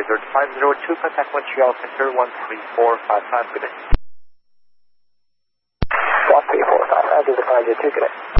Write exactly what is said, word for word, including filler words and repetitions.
Desert five zero two, contact Montreal Center one three four five five, good day. one three four five five, Desert five zero two, good day.